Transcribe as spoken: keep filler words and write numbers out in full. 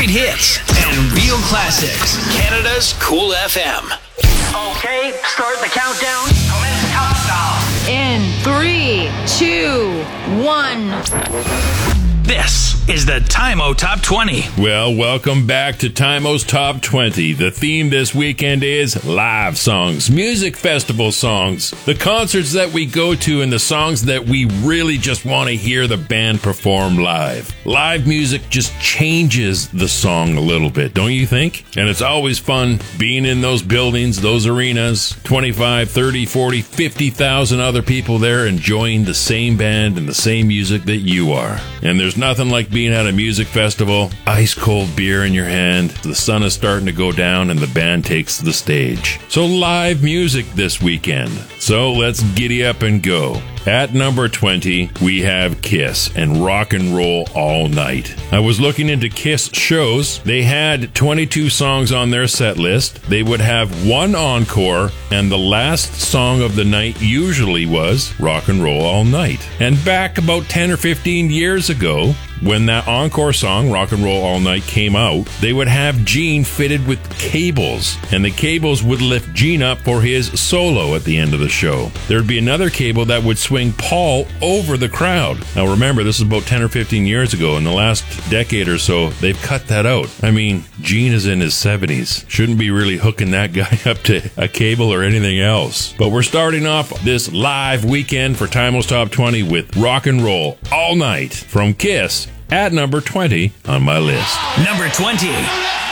Great hits and real classics. Canada's Cool F M. Okay, start the countdown. Commence countdown. In three, two, one. This is the Time-O Top twenty. Well, welcome back to Time-O's Top twenty. The theme this weekend is live songs, music festival songs, the concerts that we go to and the songs that we really just want to hear the band perform live. Live music just changes the song a little bit, don't you think? And it's always fun being in those buildings, those arenas, twenty-five, thirty, forty, fifty thousand other people there enjoying the same band and the same music that you are. And there's nothing like being at a music festival, ice cold beer in your hand, the sun is starting to go down and the band takes the stage. So live music this weekend. So let's giddy up and go. At number twenty, we have Kiss and Rock and Roll All Night. I was looking into Kiss shows. They had twenty-two songs on their set list. They would have one encore, and the last song of the night usually was Rock and Roll All Night. And back about ten or fifteen years ago, when that encore song, Rock and Roll All Night, came out, they would have Gene fitted with cables, and the cables would lift Gene up for his solo at the end of the show. There'd be another cable that would swing Paul over the crowd. Now remember, this is about ten or fifteen years ago. In the last decade or so, they've cut that out. I mean, Gene is in his seventies. Shouldn't be really hooking that guy up to a cable or anything else. But we're starting off this live weekend for Time-O's Top twenty with Rock and Roll All Night from Kiss at number twenty on my list. Number twenty.